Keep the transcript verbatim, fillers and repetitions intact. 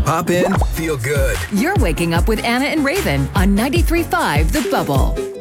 Pop in, feel good. You're waking up with Anna and Raven on ninety-three point five The Bubble.